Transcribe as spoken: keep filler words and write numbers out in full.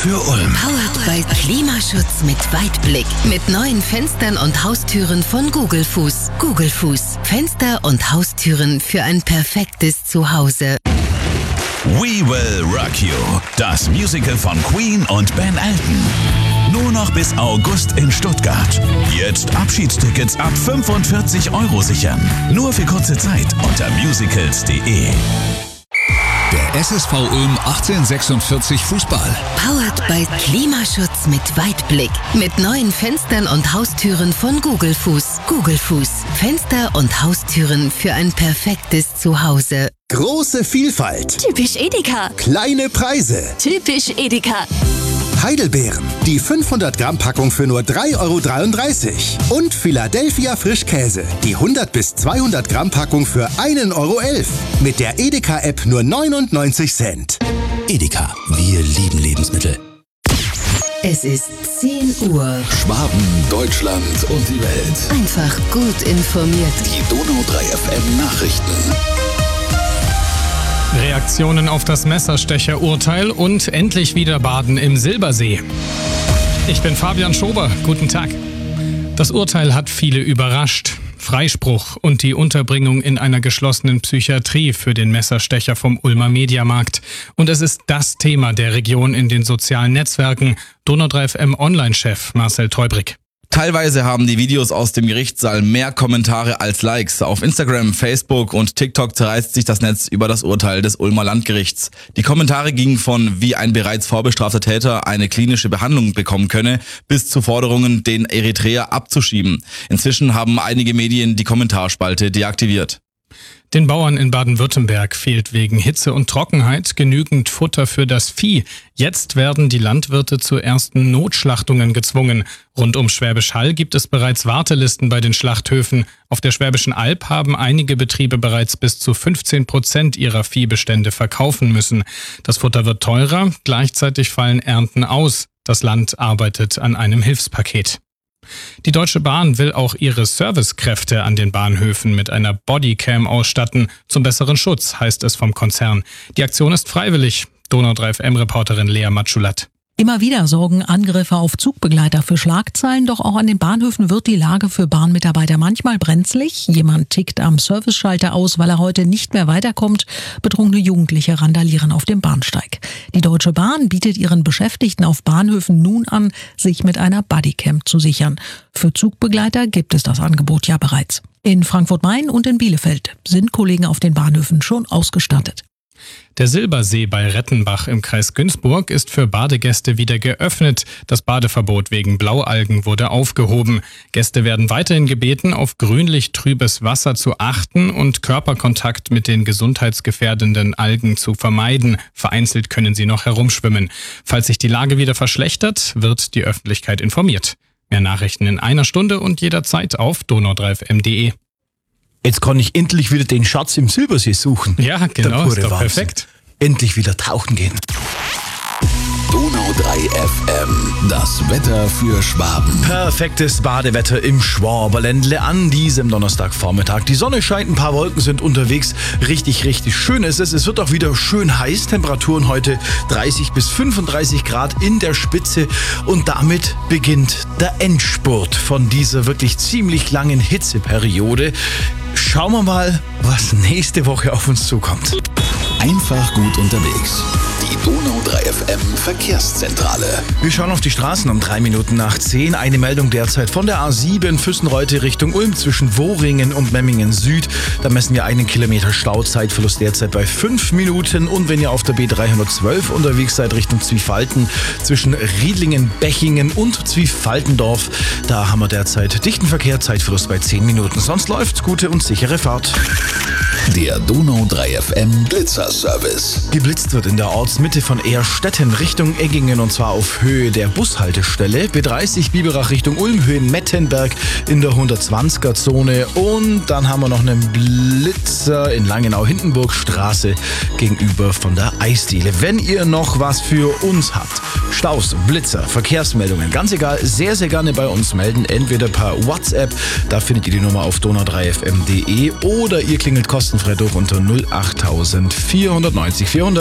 für Ulm. Powered by Klimaschutz mit Weitblick. Mit neuen Fenstern und Haustüren von Google Fuß. Google Fuß. Fenster und Haustüren für ein perfektes Zuhause. We Will Rock You. Das Musical von Queen und Ben Elton. Nur noch bis August in Stuttgart. Jetzt Abschiedstickets ab fünfundvierzig Euro sichern. Nur für kurze Zeit unter musicals punkt de. Der S S V Ulm achtzehnhundertsechsundvierzig Fußball. Powered by Klimaschutz mit Weitblick. Mit neuen Fenstern und Haustüren von Google Fuß. Google Fuß. Fenster und Haustüren für ein perfektes Zuhause. Große Vielfalt. Typisch Edeka. Kleine Preise. Typisch Edeka. Heidelbeeren. Die fünfhundert Gramm Packung für nur drei Euro dreiunddreißig. Und Philadelphia Frischkäse. Die hundert bis zweihundert Gramm Packung für ein Euro elf. Mit der Edeka-App nur neunundneunzig Cent. Edeka. Wir lieben Lebensmittel. Es ist zehn Uhr. Schwaben, Deutschland und die Welt. Einfach gut informiert. Die Donau drei F M Nachrichten. Reaktionen auf das Messerstecher-Urteil und endlich wieder Baden im Silbersee. Ich bin Fabian Schober. Guten Tag. Das Urteil hat viele überrascht. Freispruch und die Unterbringung in einer geschlossenen Psychiatrie für den Messerstecher vom Ulmer Mediamarkt. Und es ist das Thema der Region in den sozialen Netzwerken. Donau drei F M Online-Chef Marcel Teubrig. Teilweise haben die Videos aus dem Gerichtssaal mehr Kommentare als Likes. Auf Instagram, Facebook und TikTok zerreißt sich das Netz über das Urteil des Ulmer Landgerichts. Die Kommentare gingen von, wie ein bereits vorbestrafter Täter eine klinische Behandlung bekommen könne, bis zu Forderungen, den Eritreer abzuschieben. Inzwischen haben einige Medien die Kommentarspalte deaktiviert. Den Bauern in Baden-Württemberg fehlt wegen Hitze und Trockenheit genügend Futter für das Vieh. Jetzt werden die Landwirte zu ersten Notschlachtungen gezwungen. Rund um Schwäbisch Hall gibt es bereits Wartelisten bei den Schlachthöfen. Auf der Schwäbischen Alb haben einige Betriebe bereits bis zu fünfzehn Prozent ihrer Viehbestände verkaufen müssen. Das Futter wird teurer, gleichzeitig fallen Ernten aus. Das Land arbeitet an einem Hilfspaket. Die Deutsche Bahn will auch ihre Servicekräfte an den Bahnhöfen mit einer Bodycam ausstatten. Zum besseren Schutz, heißt es vom Konzern. Die Aktion ist freiwillig. Donau drei F M-Reporterin Lea Matschulat. Immer wieder sorgen Angriffe auf Zugbegleiter für Schlagzeilen, doch auch an den Bahnhöfen wird die Lage für Bahnmitarbeiter manchmal brenzlig. Jemand tickt am Serviceschalter aus, weil er heute nicht mehr weiterkommt. Betrunkene Jugendliche randalieren auf dem Bahnsteig. Die Deutsche Bahn bietet ihren Beschäftigten auf Bahnhöfen nun an, sich mit einer Bodycam zu sichern. Für Zugbegleiter gibt es das Angebot ja bereits. In Frankfurt-Main und in Bielefeld sind Kollegen auf den Bahnhöfen schon ausgestattet. Der Silbersee bei Rettenbach im Kreis Günzburg ist für Badegäste wieder geöffnet. Das Badeverbot wegen Blaualgen wurde aufgehoben. Gäste werden weiterhin gebeten, auf grünlich-trübes Wasser zu achten und Körperkontakt mit den gesundheitsgefährdenden Algen zu vermeiden. Vereinzelt können sie noch herumschwimmen. Falls sich die Lage wieder verschlechtert, wird die Öffentlichkeit informiert. Mehr Nachrichten in einer Stunde und jederzeit auf donau drei F M punkt de. Jetzt kann ich endlich wieder den Schatz im Silbersee suchen. Ja, genau, ist doch perfekt. Endlich wieder tauchen gehen. Donau drei F M. Das Wetter für Schwaben. Perfektes Badewetter im Schwaberländle an diesem Donnerstagvormittag. Die Sonne scheint, ein paar Wolken sind unterwegs. Richtig, richtig schön ist es. Es wird auch wieder schön heiß. Temperaturen heute dreißig bis fünfunddreißig Grad in der Spitze. Und damit beginnt der Endspurt von dieser wirklich ziemlich langen Hitzeperiode. Schauen wir mal, was nächste Woche auf uns zukommt. Einfach gut unterwegs. Die Donau drei F M Verkehrszentrale. Wir schauen auf die Straßen um drei Minuten nach zehn. Eine Meldung derzeit von der A sieben Füssenreute Richtung Ulm zwischen Wohringen und Memmingen Süd. Da messen wir einen Kilometer Stauzeitverlust derzeit bei fünf Minuten. Und wenn ihr auf der B dreihundertzwölf unterwegs seid Richtung Zwiefalten zwischen Riedlingen, Bechingen und Zwiefaltendorf, da haben wir derzeit dichten Verkehr, Zeitverlust bei zehn Minuten. Sonst läuft's, gute und sichere Fahrt. Der Donau drei F M Blitzerservice. Geblitzt wird in der Ortsmitte von Ehrstetten Richtung Eggingen und zwar auf Höhe der Bushaltestelle. B dreißig Biberach Richtung Ulm, Höhe Mettenberg in der hundertzwanziger Zone. Und dann haben wir noch einen Blitzer in Langenau-Hindenburg-Straße gegenüber von der Eisdiele. Wenn ihr noch was für uns habt, Staus, Blitzer, Verkehrsmeldungen, ganz egal, sehr, sehr gerne bei uns melden. Entweder per WhatsApp, da findet ihr die Nummer auf donau drei f m punkt de oder ihr klingelt kostenfrei durch unter null acht vierhundertneunzig vierhundert.